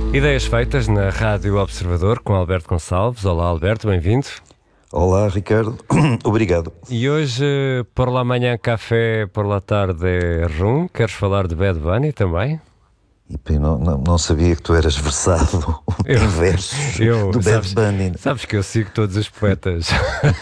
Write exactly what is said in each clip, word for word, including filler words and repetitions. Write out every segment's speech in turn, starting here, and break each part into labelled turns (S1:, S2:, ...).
S1: Ideias feitas na Rádio Observador com Alberto Gonçalves. Olá, Alberto, bem-vindo.
S2: Olá, Ricardo. Obrigado.
S1: E hoje, por la manhã café, por la tarde rum, queres falar de Bad Bunny também?
S2: E não, não, não sabia que tu eras versado em versos
S1: eu,
S2: do
S1: sabes,
S2: Bad Bunny.
S1: Sabes que eu sigo todos os poetas.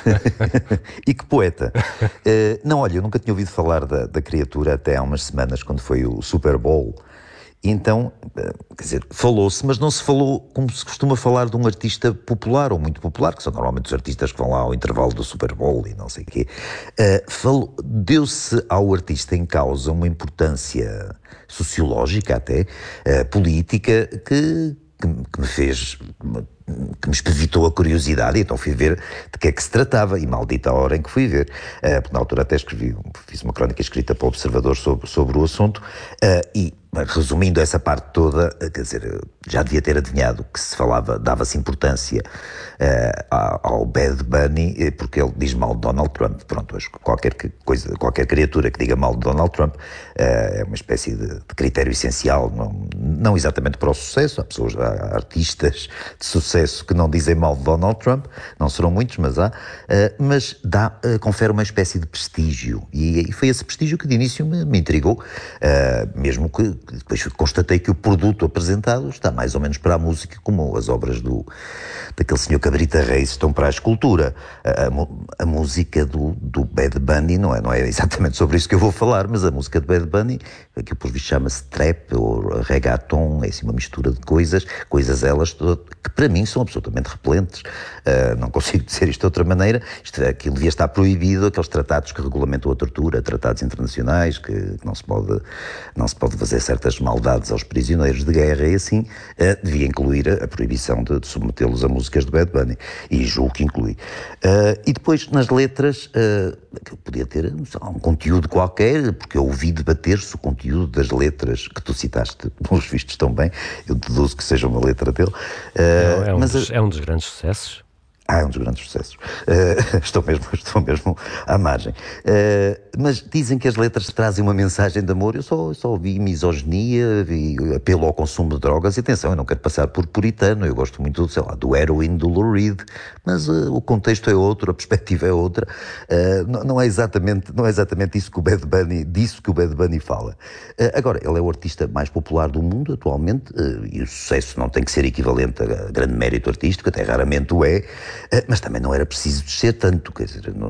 S2: E que poeta. Uh, não, olha, eu nunca tinha ouvido falar da, da criatura até há umas semanas, quando foi o Super Bowl. Então, quer dizer, falou-se, mas não se falou como se costuma falar de um artista popular ou muito popular, que são normalmente os artistas que vão lá ao intervalo do Super Bowl e não sei o quê. Uh, falou, deu-se ao artista em causa uma importância sociológica até, uh, política, que, que, que me fez... que me espevitou a curiosidade, e então fui ver de que é que se tratava, e maldita a hora em que fui ver. Uh, porque na altura até escrevi, fiz uma crónica escrita para o Observador sobre, sobre o assunto, uh, e resumindo essa parte toda, quer dizer, já devia ter adivinhado que se falava, dava-se importância uh, ao Bad Bunny, porque ele diz mal de Donald Trump. Pronto, hoje qualquer coisa, qualquer criatura que diga mal de Donald Trump uh, é uma espécie de, de critério essencial, não, não exatamente para o sucesso. Há pessoas, há artistas de sucesso que não dizem mal de Donald Trump, não serão muitos, mas há, uh, mas dá, uh, confere uma espécie de prestígio, e, e foi esse prestígio que de início me, me intrigou, uh, mesmo que depois constatei que o produto apresentado está mais ou menos para a música, como as obras do, daquele senhor Cabrita Reis estão para a escultura. A, a, a música do, do Bad Bunny não é, não é exatamente sobre isso que eu vou falar, mas a música do Bad Bunny, que por visto chama-se trap ou reggaeton, é assim uma mistura de coisas, coisas elas que para mim são absolutamente repelentes. Uh, não consigo dizer isto de outra maneira. Isto, aquilo devia estar proibido, aqueles tratados que regulamentam a tortura, tratados internacionais, que, que não se pode, não se pode fazer certas maldades aos prisioneiros de guerra e assim, uh, devia incluir a, a proibição de, de submetê-los a músicas de Bad Bunny, e julgo que inclui. Uh, e depois, nas letras, uh, podia ter um conteúdo qualquer, porque eu ouvi debater-se o conteúdo das letras que tu citaste, pelos vistos tão bem, eu deduzo que seja uma letra dele. Uh,
S1: é, é, um
S2: mas,
S1: dos, é um dos grandes sucessos.
S2: Ah, é um dos grandes sucessos. Uh, estou, mesmo, estou mesmo à margem. Uh, mas dizem que as letras trazem uma mensagem de amor. Eu só, só ouvi misoginia, vi apelo ao consumo de drogas. E atenção, eu não quero passar por puritano. Eu gosto muito, sei lá, do heroin, do Lou Reed. Mas uh, o contexto é outro, a perspectiva é outra. Uh, não, não, é exatamente, não é exatamente isso que o Bad Bunny, disso que o Bad Bunny fala. Uh, agora, ele é o artista mais popular do mundo atualmente. Uh, e o sucesso não tem que ser equivalente a grande mérito artístico, até raramente o é. Mas também não era preciso descer tanto, quer dizer, não,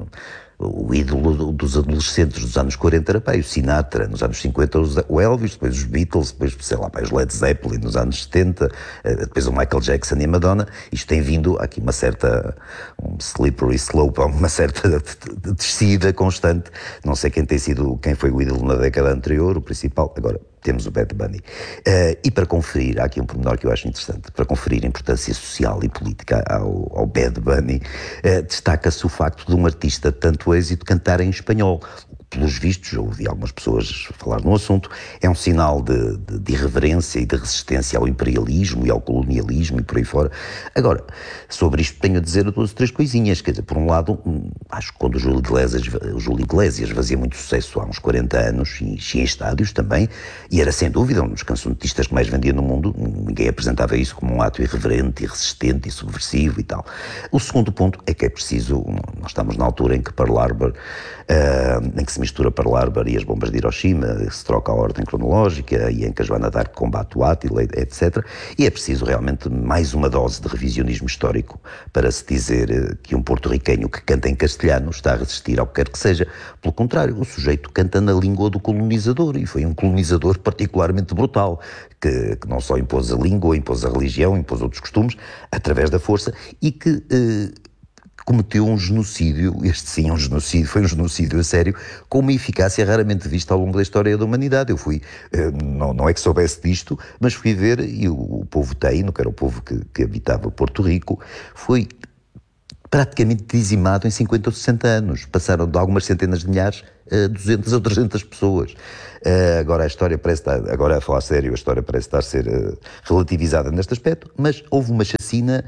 S2: o ídolo dos adolescentes dos anos quarenta era pá, o Sinatra, nos anos cinquenta o Elvis, depois os Beatles, depois, sei lá, pá, os Led Zeppelin nos anos setenta, depois o Michael Jackson e a Madonna. Isto tem vindo aqui uma certa, um slippery slope, uma certa descida constante. Não sei quem tem sido, quem foi o ídolo na década anterior, o principal, agora temos o Bad Bunny. Uh, e para conferir, há aqui um pormenor que eu acho interessante, para conferir importância social e política ao, ao Bad Bunny, uh, destaca-se o facto de um artista de tanto êxito cantar em espanhol. Pelos vistos, eu ouvi algumas pessoas falar no assunto, é um sinal de, de, de irreverência e de resistência ao imperialismo e ao colonialismo e por aí fora. Agora, sobre isto tenho a dizer duas ou três coisinhas, quer dizer, por um lado, acho que quando o Júlio Iglesias, o Júlio Iglesias fazia muito sucesso há uns quarenta anos, e enchia estádios também, e era sem dúvida um dos cancionetistas que mais vendia no mundo, ninguém apresentava isso como um ato irreverente, e resistente e subversivo e tal. O segundo ponto é que é preciso, nós estamos na altura em que Pearl Harbor, uh, em que se mistura Pearl Harbor e as bombas de Hiroshima, se troca a ordem cronológica, e em que a Joana d'Arc combate o Átila, etcétera. E é preciso realmente mais uma dose de revisionismo histórico para se dizer que um porto-riquenho que canta em castelhano está a resistir ao que quer que seja. Pelo contrário, o sujeito canta na língua do colonizador, e foi um colonizador particularmente brutal, que, que não só impôs a língua, impôs a religião, impôs outros costumes, através da força, e que... Eh, cometeu um genocídio, este sim, um genocídio, foi um genocídio a sério, com uma eficácia raramente vista ao longo da história da humanidade. Eu fui, não, não é que soubesse disto, mas fui ver, e o, o povo taíno, que era o povo que, que habitava Porto Rico, foi praticamente dizimado em cinquenta ou sessenta anos. Passaram de algumas centenas de milhares a duzentas ou trezentas pessoas. Uh, agora a história parece estar, agora a falar sério, a história parece estar a ser uh, relativizada neste aspecto, mas houve uma chacina.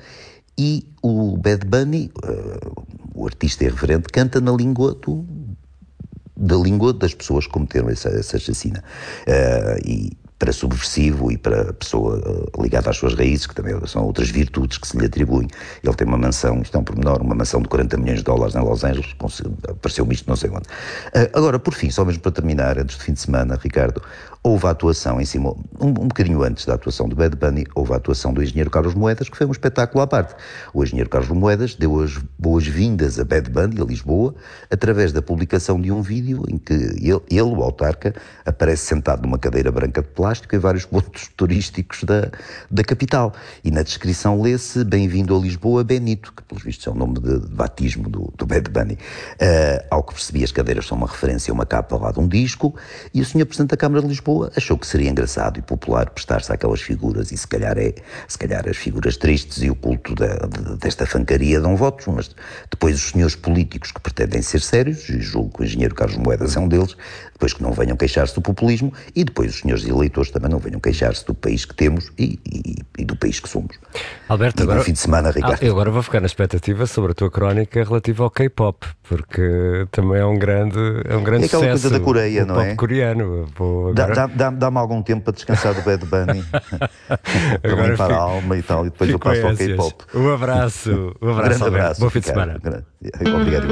S2: E o Bad Bunny, uh, o artista irreverente, canta na língua do, da língua das pessoas que cometeram essa, essa chacina. Uh, e para subversivo e para pessoa ligada às suas raízes, que também são outras virtudes que se lhe atribuem. Ele tem uma mansão, isto é um pormenor, uma mansão de quarenta milhões de dólares em Los Angeles, apareceu-me isto não sei onde. Agora, por fim, só mesmo para terminar, antes do fim de semana, Ricardo, houve a atuação em cima, um, um bocadinho antes da atuação do Bad Bunny, houve a atuação do engenheiro Carlos Moedas, que foi um espetáculo à parte. O engenheiro Carlos Moedas deu as boas-vindas a Bad Bunny, a Lisboa, através da publicação de um vídeo em que ele, ele, o autarca, aparece sentado numa cadeira branca de plástico em vários pontos turísticos da, da capital. E na descrição lê-se Bem-vindo a Lisboa, Benito, que pelos vistos é o nome de, de batismo do, do Bad Bunny. Uh, ao que percebi, as cadeiras são uma referência a uma capa lá de um disco, e o senhor Presidente da Câmara de Lisboa achou que seria engraçado e popular prestar-se àquelas figuras, e se calhar é, se calhar as figuras tristes e o culto da, de, desta fancaria dão votos, mas depois os senhores políticos que pretendem ser sérios, e julgo que o engenheiro Carlos Moedas é um deles, depois que não venham queixar-se do populismo, e depois os senhores eleitores também não venham queixar-se do país que temos e, e, e do país que somos.
S1: Alberto,
S2: e
S1: agora,
S2: no fim de semana, Ricardo.
S1: Eu agora vou ficar na expectativa sobre a tua crónica relativa ao K-pop, porque também é um grande, é um grande
S2: é aquela
S1: sucesso.
S2: Coisa da Coreia,
S1: o
S2: não
S1: pop
S2: é?
S1: coreano. Vou agora...
S2: Dá, dá, dá-me algum tempo para descansar do Bad Bunny, para limpar fico, a alma e tal, e depois eu passo ao K-pop.
S1: Um abraço, um abraço,
S2: um grande abraço.
S1: Bom fim de semana.
S2: Obrigado.